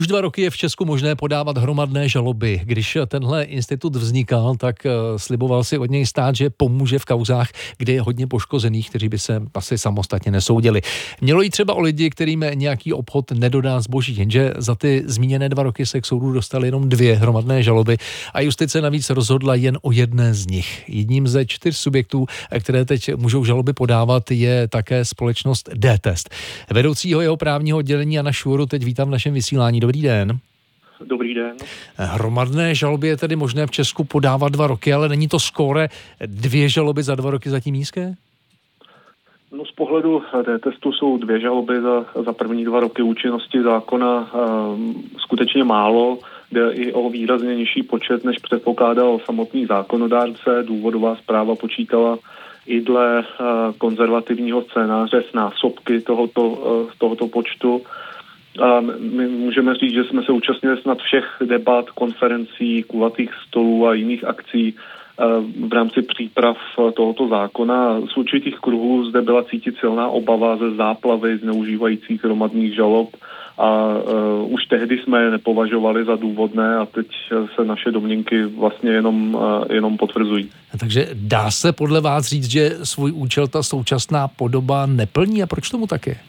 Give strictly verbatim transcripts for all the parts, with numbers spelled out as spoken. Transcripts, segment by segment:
Už dva roky je v Česku možné podávat hromadné žaloby. Když tenhle institut vznikal, tak sliboval si od něj stát, že pomůže v kauzách, kde je hodně poškozených, kteří by se asi samostatně nesoudili. Mělo jít třeba o lidi, kterým nějaký obchod nedodá zboží, jenže za ty zmíněné dva roky se k soudu dostaly jenom dvě hromadné žaloby a justice navíc rozhodla jen o jedné z nich. Jedním ze čtyř subjektů, které teď můžou žaloby podávat, je také společnost D-Test. Vedoucího jeho právního oddělení Jana Švůru teď vítám v našem vysílání. Dobrý den. Dobrý den. Hromadné žaloby je tedy možné v Česku podávat dva roky, ale není to skóre dvě žaloby za dva roky zatím nízké? No, z pohledu D-Testu jsou dvě žaloby za, za první dva roky účinnosti zákona um, skutečně málo. Jde i o výrazně nižší počet, než předpokládal samotný zákonodárce. Důvodová zpráva počítala i dle uh, konzervativního scénáře s násobky tohoto, uh, tohoto počtu. A my můžeme říct, že jsme se účastnili snad všech debat, konferencí, kulatých stolů a jiných akcí v rámci příprav tohoto zákona. Z určitých kruhů zde byla cítit silná obava ze záplavy zneužívajících hromadných žalob a uh, už tehdy jsme je nepovažovali za důvodné a teď se naše domněnky vlastně jenom, uh, jenom potvrzují. Takže dá se podle vás říct, že svůj účel ta současná podoba neplní a proč tomu tak je?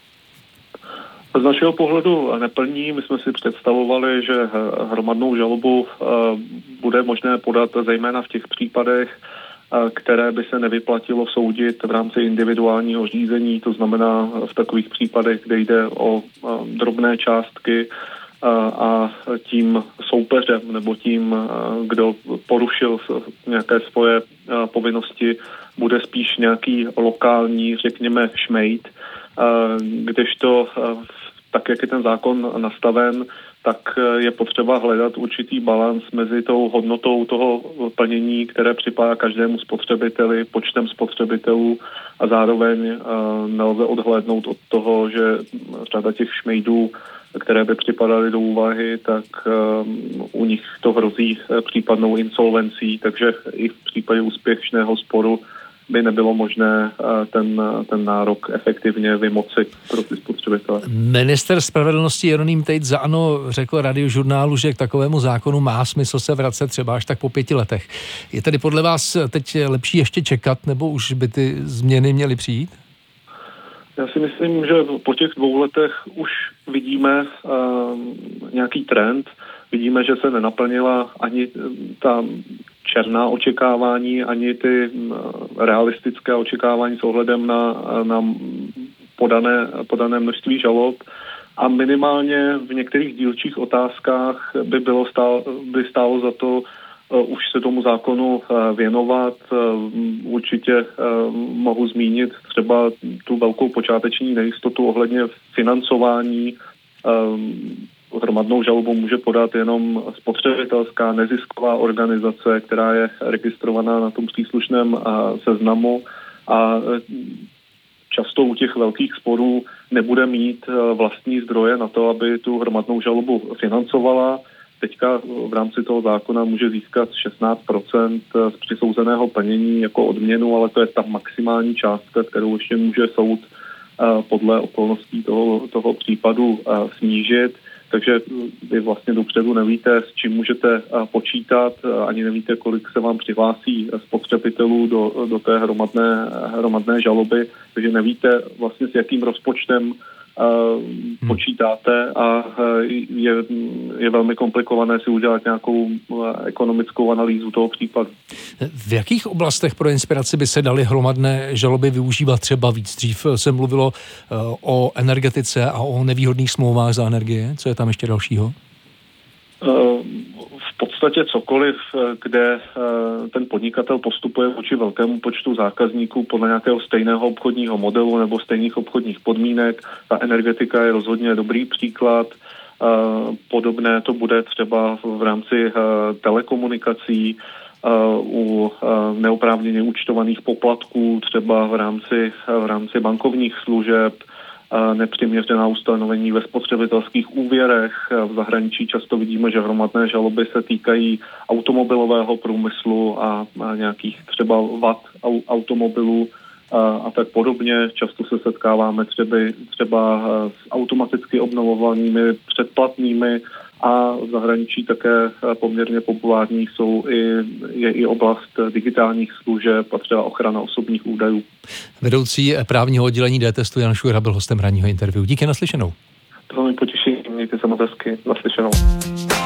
Z našeho pohledu neplní. My jsme si představovali, že hromadnou žalobu bude možné podat zejména v těch případech, které by se nevyplatilo soudit v rámci individuálního řízení, to znamená v takových případech, kde jde o drobné částky a tím soupeřem nebo tím, kdo porušil nějaké svoje povinnosti, bude spíš nějaký lokální, řekněme, šmejd, kdežto tak, jak je ten zákon nastaven, tak je potřeba hledat určitý balans mezi tou hodnotou toho plnění, které připadá každému spotřebiteli, počtem spotřebitelů a zároveň nelze odhlédnout od toho, že řada těch šmejdů, které by připadaly do úvahy, tak u nich to hrozí případnou insolvencí, takže i v případě úspěšného sporu by nebylo možné ten, ten nárok efektivně vymoci pro ty spotřebitele. Minister spravedlnosti Jeroným Tejc za ANO řekl Radiožurnálu, že k takovému zákonu má smysl se vracet třeba až tak po pěti letech. Je tedy podle vás teď lepší ještě čekat, nebo už by ty změny měly přijít? Já si myslím, že po těch dvou letech už vidíme uh, nějaký trend. Vidíme, že se nenaplnila ani ta černá očekávání, ani ty realistické očekávání s ohledem na, na podané, podané množství žalob. A minimálně v některých dílčích otázkách by, bylo stál, by stálo za to uh, už se tomu zákonu uh, věnovat. Uh, určitě uh, mohu zmínit třeba tu velkou počáteční nejistotu ohledně financování. Uh, hromadnou žalobu může podat jenom spotřebitelská nezisková organizace, která je registrovaná na tom příslušném uh, seznamu a uh, často u těch velkých sporů nebude mít uh, vlastní zdroje na to, aby tu hromadnou žalobu financovala. Teďka v rámci toho zákona může získat šestnáct procent z přisouzeného plnění jako odměnu, ale to je ta maximální částka, kterou ještě může soud podle okolností toho, toho případu snížit. Takže vy vlastně dopředu nevíte, s čím můžete počítat, ani nevíte, kolik se vám přihlásí spotřebitelů do, do té hromadné, hromadné žaloby, takže nevíte vlastně s jakým rozpočtem Hmm. počítáte a je, je velmi komplikované si udělat nějakou ekonomickou analýzu toho případu. V jakých oblastech pro inspiraci by se daly hromadné žaloby využívat třeba víc? Dřív se mluvilo o energetice a o nevýhodných smlouvách za energie. Co je tam ještě dalšího? V podstatě cokoliv, kde ten podnikatel postupuje vůči velkému počtu zákazníků podle nějakého stejného obchodního modelu nebo stejných obchodních podmínek. Ta energetika je rozhodně dobrý příklad. Podobné to bude třeba v rámci telekomunikací, u neoprávněně účtovaných poplatků, třeba v rámci, v rámci bankovních služeb, nepřiměřená ustanovení ve spotřebitelských úvěrech. V zahraničí často vidíme, že hromadné žaloby se týkají automobilového průmyslu a nějakých třeba vat automobilů a tak podobně. Často se setkáváme třeba, třeba s automaticky obnovovanými předplatnými a v zahraničí také poměrně populární jsou i, je i oblast digitálních služeb a třeba ochrana osobních údajů. Vedoucí právního oddělení D-testu Jan Šura byl hostem ranního interview. Díky, naslyšenou. To mi potěšení, mějte se moc hezky, naslyšenou.